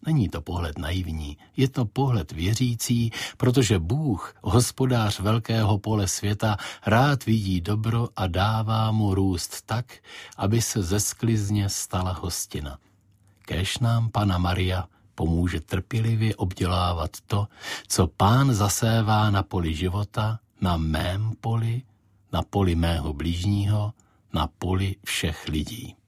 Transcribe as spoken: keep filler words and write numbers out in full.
Není to pohled naivní, je to pohled věřící, protože Bůh, hospodář velkého pole světa, rád vidí dobro a dává mu růst tak, aby se ze sklizně stala hostina. Kéž nám Panna Maria pomůže trpělivě obdělávat to, co Pán zasévá na poli života, na mém poli, na poli mého blížního, na poli všech lidí.